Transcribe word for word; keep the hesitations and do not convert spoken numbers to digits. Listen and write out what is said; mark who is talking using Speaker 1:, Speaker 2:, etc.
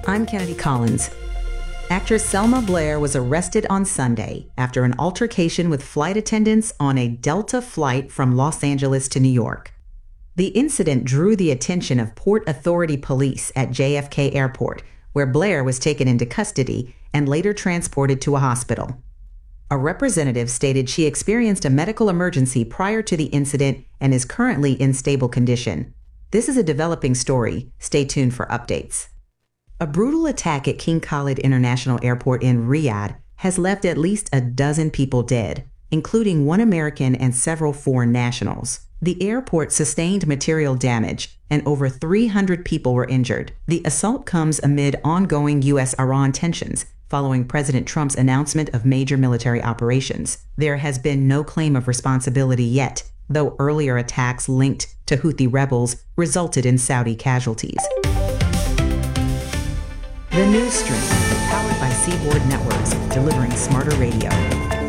Speaker 1: I'm Kennedy Collins. Actress Selma Blair was arrested on Sunday after an altercation with flight attendants on a Delta flight from Los Angeles to New York. The incident drew the attention of Port Authority police at J F K Airport, where Blair was taken into custody and later transported to a hospital. A representative stated she experienced a medical emergency prior to the incident and is currently in stable condition. This is a developing story. Stay tuned for updates. A brutal attack at King Khalid International Airport in Riyadh has left at least a dozen people dead, including one American and several foreign nationals. The airport sustained material damage, and over three hundred people were injured. The assault comes amid ongoing U S Iran tensions, following President Trump's announcement of major military operations. There has been no claim of responsibility yet, though earlier attacks linked to Houthi rebels resulted in Saudi casualties. The News Stream, powered by Seaboard Networks, delivering smarter radio.